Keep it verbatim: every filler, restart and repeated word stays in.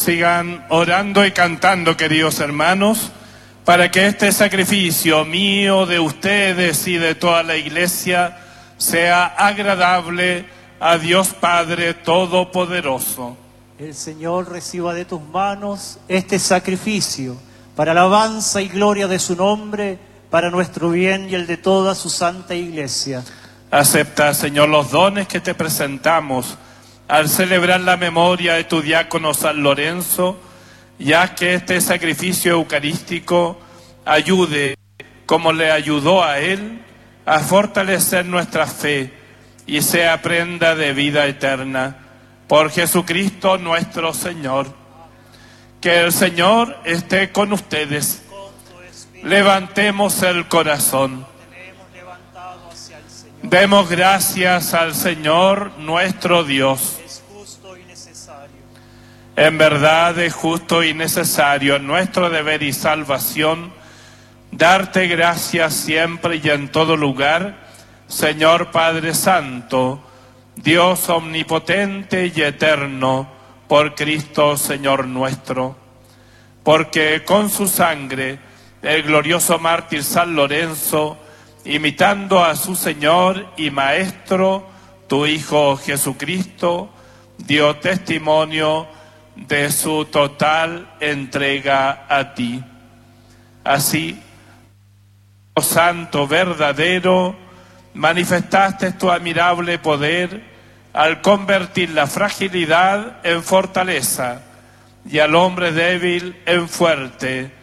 Sigan orando y cantando, queridos hermanos, para que este sacrificio mío, de ustedes y de toda la Iglesia, sea agradable a Dios Padre Todopoderoso. El Señor reciba de tus manos este sacrificio para alabanza y gloria de su nombre, para nuestro bien y el de toda su santa Iglesia. Acepta, Señor, los dones que te presentamos al celebrar la memoria de tu diácono San Lorenzo, y haz que este sacrificio eucarístico ayude, como le ayudó a él, a fortalecer nuestra fe y sea prenda de vida eterna. Por Jesucristo nuestro Señor. Que el Señor esté con ustedes. Levantemos el corazón. Demos gracias al Señor nuestro Dios. Es justo y necesario. En verdad es justo y necesario, en nuestro deber y salvación, darte gracias siempre y en todo lugar, Señor Padre Santo, Dios omnipotente y eterno, por Cristo Señor nuestro. Porque con su sangre el glorioso mártir San Lorenzo, imitando a su Señor y Maestro, tu Hijo Jesucristo, dio testimonio de su total entrega a ti. Así, oh Santo verdadero, manifestaste tu admirable poder al convertir la fragilidad en fortaleza y al hombre débil en fuerte,